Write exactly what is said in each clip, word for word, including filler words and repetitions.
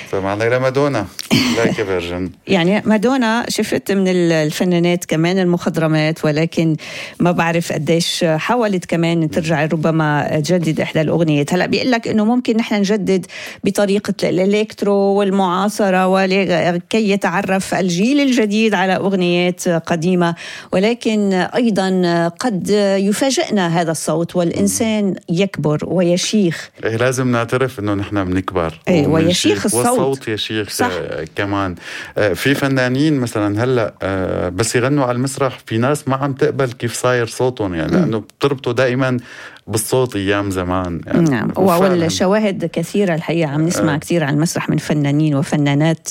فمعنا إلى مادونا لايك فيرجن. يعني مادونا شفت من الفنانات كمان المخضرمات، ولكن ما بعرف قديش حاولت كمان ترجع ربما تجدد إحدى الأغنيات. هلأ بيقول لك إنه ممكن نحن نجدد بطريقة الإلكترو والمعاصرة ولكي يتعرف الجيل الجديد على أغنيات قديمة، ولكن أيضا قد يفاجئنا هذا الصوت والإنسان يكبر ويشيخ. إيه لازم نعترف إنه نحن بنكبر إيه ويشيخ الصوت والصوت يشيخ. صح. كمان في فنانين مثلا هلأ بس يغنوا على المسرح في ناس ما عم تقبل كيف صاير صوتهم، يعني لأنه بتربطوا دائما بالصوت أيام زمان يعني. نعم، والشواهد كثيرة الحقيقة عم نسمع أه. كثير عن المسرح من فنانين وفنانات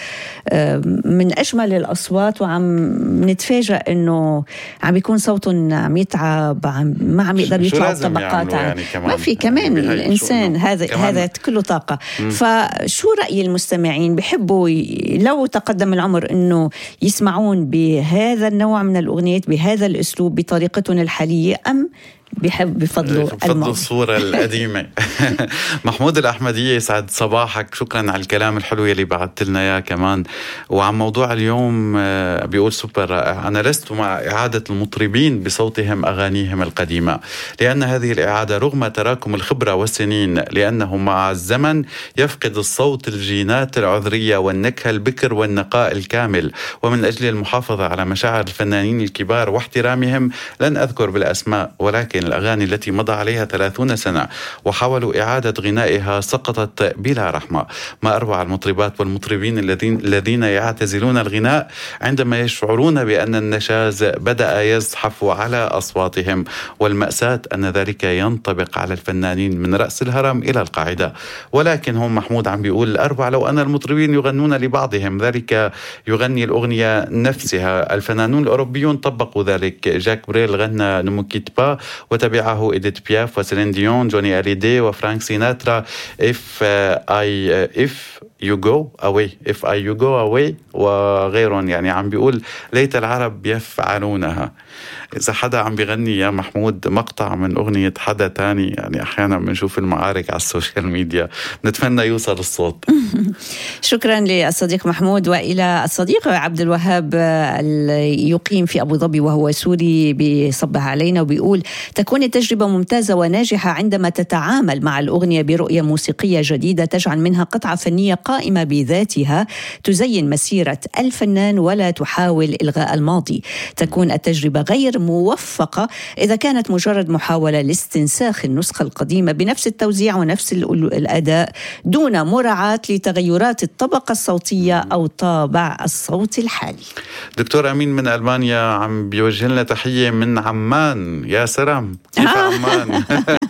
من أجمل الأصوات، وعم نتفاجأ إنه عم يكون صوتهم عم يتعب، عم ما عم يقدر يطلع طبقات يعني ما في كمان يعني الإنسان هذا كمان. هذا كله طاقة. م. فشو رأي المستمعين؟ بيحبوا لو تقدم العمر إنه يسمعون بهذا النوع من الأغنيات بهذا الأسلوب بطريقتهم الحالية، أم بيحب بفضلوا بفضلوا الصورة القديمة؟ محمود الأحمدية يسعد صباحك، شكرا على الكلام الحلو يلي بعثت لنا يا كمان. وعن موضوع اليوم بيقول سوبر رائع، أنا لست مع إعادة المطربين بصوتهم أغانيهم القديمة، لأن هذه الإعادة رغم تراكم الخبرة والسنين، لأنه مع الزمن يفقد الصوت الجينات العذرية والنكهة البكر والنقاء الكامل. ومن أجل المحافظة على مشاعر الفنانين الكبار واحترامهم لن أذكر بالأسماء، ولكن الأغاني التي مضى عليها ثلاثون سنة وحاولوا إعادة غنائها سقطت بلا رحمة. ما أروع المطربات والمطربين الذين الذين يعتزلون الغناء عندما يشعرون بأن النشاز بدأ يزحف على أصواتهم، والمأساة أن ذلك ينطبق على الفنانين من رأس الهرم إلى القاعدة. ولكن هم محمود عم بيقول الأروع لو أن المطربين يغنون لبعضهم، ذلك يغني الأغنية نفسها. الفنانون الأوروبيون طبقوا ذلك، جاك بريل غنى نموكيت با، وتبعه إديت بياف وسيلين ديون، جوني أليدي وفرانك سيناترا. If I if you go away if I you go away وغيرهم. يعني عم بيقول ليت العرب يفعلونها. إذا حدا عم بيغني يا محمود مقطع من أغنية حدا تاني، يعني أحيانا بنشوف المعارك على السوشيال ميديا، نتمنى يوصل الصوت. شكرا للصديق محمود. وإلى الصديق عبد الوهاب يقيم في أبو ظبي وهو سوري، بيصبح علينا وبيقول تكون التجربة ممتازة وناجحة عندما تتعامل مع الأغنية برؤية موسيقية جديدة تجعل منها قطعة فنية قائمة بذاتها تزين مسيرة الفنان ولا تحاول إلغاء الماضي. تكون التجربة غير موفقة إذا كانت مجرد محاولة لاستنساخ النسخة القديمة بنفس التوزيع ونفس الأداء دون مراعاة لتغيرات الطبقة الصوتية أو طابع الصوت الحالي. دكتور أمين من ألمانيا عم بيوجه لنا تحية من عمان. يا سلام، كيف عمان؟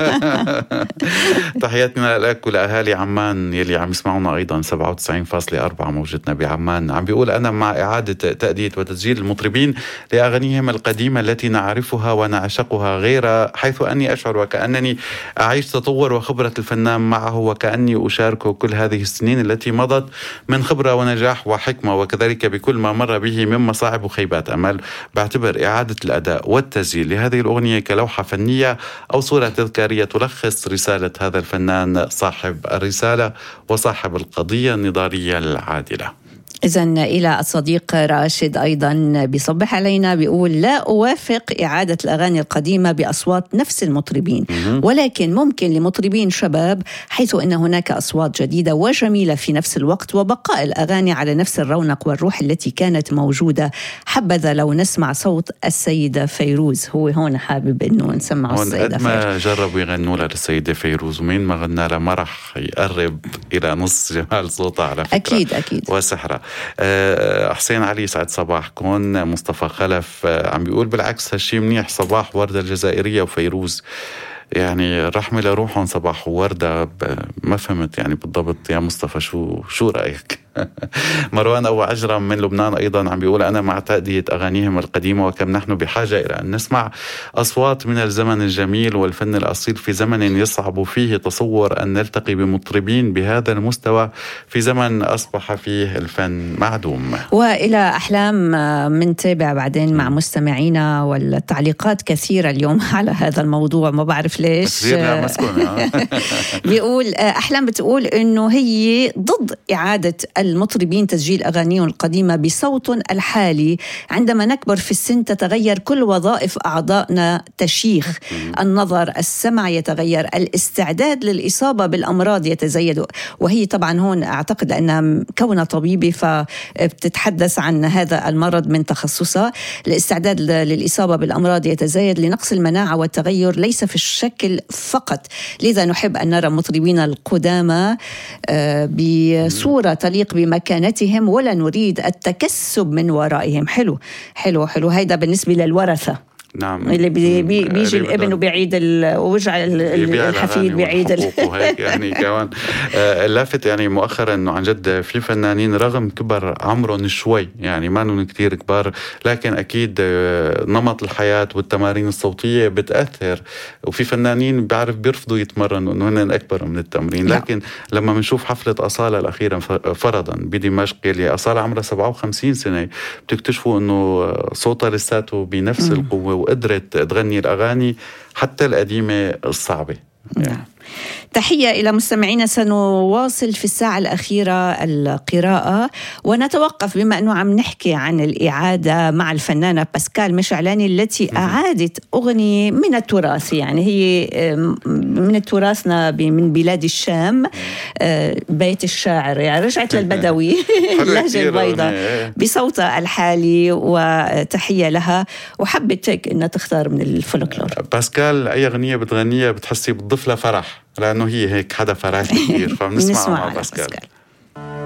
تحياتنا لك ولأهالي عمان يلي عم يسمعونا أيضا سبعة وتسعين فاصلة أربعة موجتنا بعمان. عم بيقول أنا مع إعادة تأدية وتسجيل المطربين لأغانيهم القديمة التي نعرفها ونعشقها، غير حيث أني أشعر وكأنني أعيش تطور وخبرة الفنان معه، وكأني أشاركه كل هذه السنين التي مضت من خبرة ونجاح وحكمة، وكذلك بكل ما مر به من مصاعب وخيبات أمل. بعتبر إعادة الأداء والتسجيل لهذه الأغنية كلوحة فنية أو صورة تذكارية تلخص رسالة هذا الفنان صاحب الرسالة وصاحب القضية النضالية العادلة. إذن إلى الصديق راشد أيضا بيصبح علينا، بيقول لا أوافق إعادة الأغاني القديمة بأصوات نفس المطربين، ولكن ممكن لمطربين شباب، حيث أن هناك أصوات جديدة وجميلة في نفس الوقت، وبقاء الأغاني على نفس الرونق والروح التي كانت موجودة. حبذا لو نسمع صوت السيدة فيروز. هو هون حابب أنه نسمع السيدة فيروز. ما جربوا يغنوا لها للسيدة فيروز، ومين ما غنى لها ما رح يقرب إلى نص جمال صوتها على فكرة. أكيد أكيد وسحرة. حسين علي سعد صباحكم. مصطفى خلف عم بيقول بالعكس هالشي منيح، صباح وردة الجزائرية وفيروز، يعني رحمة لروحهم صباح ووردة. ما فهمت يعني بالضبط يا مصطفى، شو شو رأيك؟ مروان أبو عجرم من لبنان أيضا عم بيقول أنا مع تأدية أغانيهم القديمة، وكم نحن بحاجة إلى أن نسمع أصوات من الزمن الجميل والفن الأصيل في زمن يصعب فيه تصور أن نلتقي بمطربين بهذا المستوى في زمن أصبح فيه الفن معدوم. وإلى أحلام من تابع بعدين مع مستمعينا، والتعليقات كثيرة اليوم على هذا الموضوع، ما بعرف ليش. بيقول أحلام بتقول إنه هي ضد إعادة المطربين تسجيل أغانيهم القديمة بصوت الحالي. عندما نكبر في السن تتغير كل وظائف أعضائنا، تشيخ النظر، السمع يتغير، الاستعداد للإصابة بالأمراض يتزايد. وهي طبعا هون أعتقد أنها كونها طبيبة فبتتحدث عن هذا المرض من تخصصها. الاستعداد للإصابة بالأمراض يتزايد لنقص المناعة والتغير ليس في الشكل فقط. لذا نحب أن نرى مطربين القدامى بصورة تليق بمكانتهم ولا نريد التكسب من ورائهم. حلو حلو حلو هيدا بالنسبة للورثة. نعم. اللي بي بي بيجي الابن وبيعيد ووجع الحفيد بيعيد وهيك يعني كمان. اللافت يعني مؤخرا انه عن جد في فنانين رغم كبر عمرهم شوي، يعني ما انهم كتير كبار، لكن اكيد نمط الحياة والتمارين الصوتية بتأثر. وفي فنانين بعرف بيرفضوا يتمرنوا انه هن اكبر من التمرين. لكن لما بنشوف حفلة أصالة الأخيرة فرضا بدمشق اللي أصالة عمرها سبعة وخمسين سنة، بتكتشفوا انه صوتها لساته بنفس م. القوة وقدرت تغني الأغاني حتى القديمة الصعبة. نعم. تحية إلى مستمعينا. سنواصل في الساعة الأخيرة القراءة، ونتوقف بما أنه عم نحكي عن الإعادة مع الفنانة باسكال مشعلاني التي أعادت أغنية من التراث، يعني هي من تراثنا من بلاد الشام، بيت الشاعر، يعني رجعت للبدوي اللهجة البيضاء بصوتها الحالي، وتحية لها. وحبت هيك إنها تختار من الفولكلور. باسكال أي أغنية بتغنيها بتحسي بتضيف لها فرح، لأنه هي هيك حدا فرح كثير، فبنسمع مع باسكال.